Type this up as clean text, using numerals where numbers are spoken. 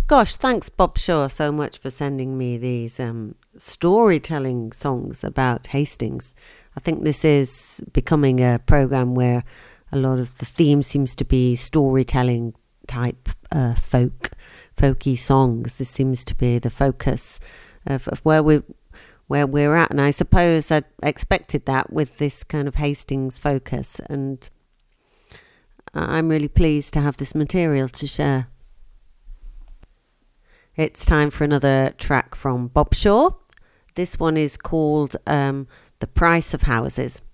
Gosh, thanks Bob Shaw so much for sending me these storytelling songs about Hastings. I think this is becoming a program where a lot of the theme seems to be storytelling type folky songs. This seems to be the focus of where we're at, and I suppose I expected that with this kind of Hastings focus, and I'm really pleased to have this material to share. It's time for another track from Bob Shaw. This one is called The Price of Houses.